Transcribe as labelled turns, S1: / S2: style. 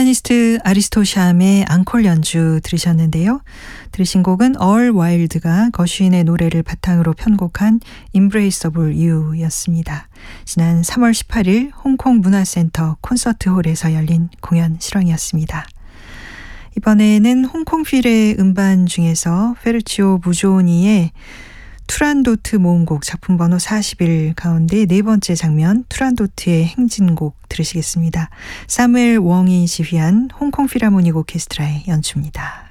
S1: 피아니스트 아리스토 샴의 앙콜 연주 들으셨는데요. 들으신 곡은 얼 와일드가 거슈인의 노래를 바탕으로 편곡한 Embraceable You였습니다. 지난 3월 18일 홍콩 문화센터 콘서트홀에서 열린 공연 실황이었습니다. 이번에는 홍콩 필의 음반 중에서 페르치오 무조니의 투란도트 모음곡 작품 번호 41 가운데 네 번째 장면 투란도트의 행진곡 들으시겠습니다. 사무엘 웡이 지휘한 홍콩 필하모닉 오케스트라의 연주입니다.